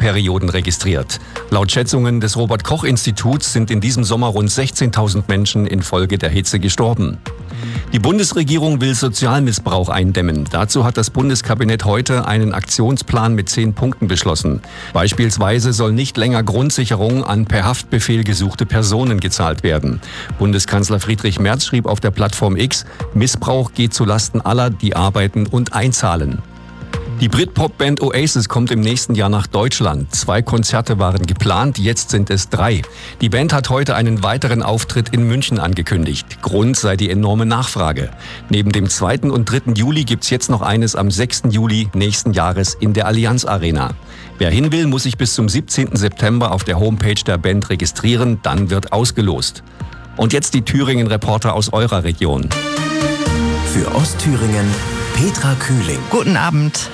Hitzeperioden registriert. Laut Schätzungen des Robert-Koch-Instituts sind in diesem Sommer rund 16.000 Menschen infolge der Hitze gestorben. Die Bundesregierung will Sozialmissbrauch eindämmen. Dazu hat das Bundeskabinett heute einen Aktionsplan mit 10 Punkten beschlossen. Beispielsweise soll nicht länger Grundsicherung an per Haftbefehl gesuchte Personen gezahlt werden. Bundeskanzler Friedrich Merz schrieb auf der Plattform X: Missbrauch geht zulasten aller, die arbeiten und einzahlen. Die Britpop-Band Oasis kommt im nächsten Jahr nach Deutschland. 2 Konzerte waren geplant, jetzt sind es 3. Die Band hat heute einen weiteren Auftritt in München angekündigt. Grund sei die enorme Nachfrage. Neben dem 2. und 3. Juli gibt's jetzt noch eines am 6. Juli nächsten Jahres in der Allianz Arena. Wer hin will, muss sich bis zum 17. September auf der Homepage der Band registrieren, dann wird ausgelost. Und jetzt die Thüringen-Reporter aus eurer Region. Für Ostthüringen Petra Kühling. Guten Abend.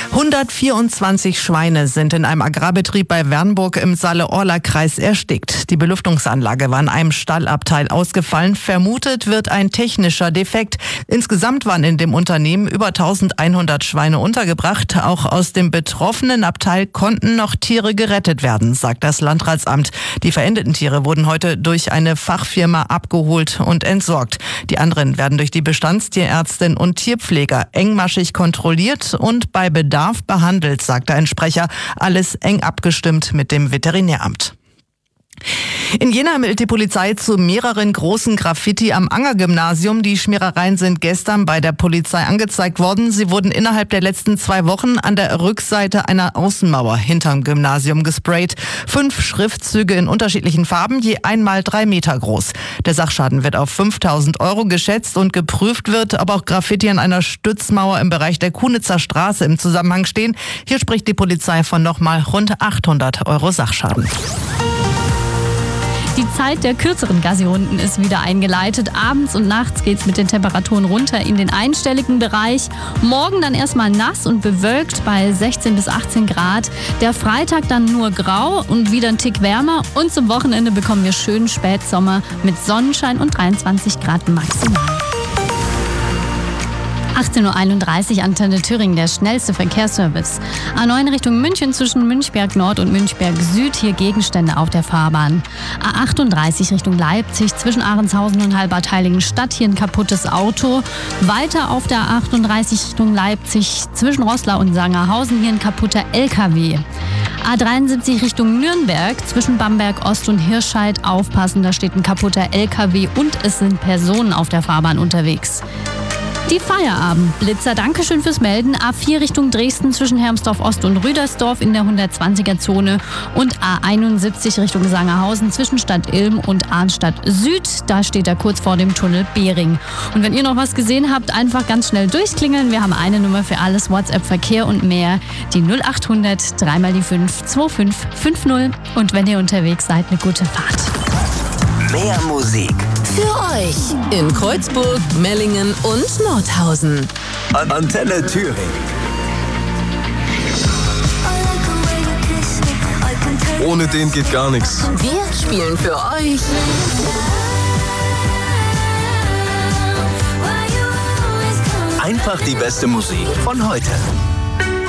124 Schweine sind in einem Agrarbetrieb bei Wernburg im Saale-Orla-Kreis erstickt. Die Belüftungsanlage war in einem Stallabteil ausgefallen. Vermutet wird ein technischer Defekt. Insgesamt waren in dem Unternehmen über 1100 Schweine untergebracht. Auch aus dem betroffenen Abteil konnten noch Tiere gerettet werden, sagt das Landratsamt. Die verendeten Tiere wurden heute durch eine Fachfirma abgeholt und entsorgt. Die anderen werden durch die Bestandstierärztin und Tierpfleger engmaschig kontrolliert und bei Bedarf behandelt, sagte ein Sprecher. Alles eng abgestimmt mit dem Veterinäramt. In Jena ermittelt die Polizei zu mehreren großen Graffiti am Anger-Gymnasium. Die Schmierereien sind gestern bei der Polizei angezeigt worden. Sie wurden innerhalb der letzten 2 Wochen an der Rückseite einer Außenmauer hinterm Gymnasium gesprayt. 5 Schriftzüge in unterschiedlichen Farben, je 1x3 Meter groß. Der Sachschaden wird auf 5.000 € geschätzt und geprüft wird, ob auch Graffiti an einer Stützmauer im Bereich der Kunitzer Straße im Zusammenhang stehen. Hier spricht die Polizei von nochmal rund 800 € Sachschaden. Die Zeit der kürzeren Gassi-Runden ist wieder eingeleitet. Abends und nachts geht's mit den Temperaturen runter in den einstelligen Bereich. Morgen dann erstmal nass und bewölkt bei 16 bis 18 Grad. Der Freitag dann nur grau und wieder ein Tick wärmer. Und zum Wochenende bekommen wir schönen Spätsommer mit Sonnenschein und 23 Grad maximal. 18.31 Uhr, Antenne Thüringen, der schnellste Verkehrsservice. A9 Richtung München zwischen Münchberg Nord und Münchberg Süd, hier Gegenstände auf der Fahrbahn. A38 Richtung Leipzig zwischen Ahrenshausen und Halbertheiligenstadt, hier ein kaputtes Auto. Weiter auf der A38 Richtung Leipzig zwischen Roßlau und Sangerhausen, hier ein kaputter LKW. A73 Richtung Nürnberg zwischen Bamberg Ost und Hirscheid, aufpassen, da steht ein kaputter LKW und es sind Personen auf der Fahrbahn unterwegs. Die Feierabendblitzer, Dankeschön fürs Melden. A4 Richtung Dresden zwischen Hermsdorf Ost und Rüdersdorf in der 120er-Zone und A71 Richtung Sangerhausen zwischen Stadt Ilm und Arnstadt Süd. Da steht er kurz vor dem Tunnel Behring. Und wenn ihr noch was gesehen habt, einfach ganz schnell durchklingeln. Wir haben eine Nummer für alles, WhatsApp, Verkehr und mehr. Die 0800 3 mal die 5 2550. Und wenn ihr unterwegs seid, eine gute Fahrt. Mehr Musik für euch in Kreuzburg, Mellingen und Nordhausen. Antenne Thüringen. Ohne den geht gar nichts. Wir spielen für euch Einfach die beste Musik von heute.